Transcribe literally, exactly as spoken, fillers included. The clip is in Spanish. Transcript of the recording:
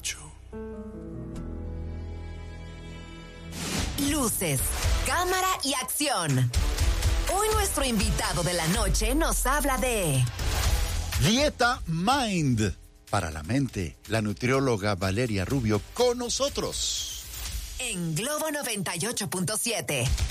ocho. Luces, cámara y acción. Hoy nuestro invitado de la noche nos habla de... Dieta Mind. Para la mente, la nutrióloga Valeria Rubio con nosotros. En Globo noventa y ocho punto siete.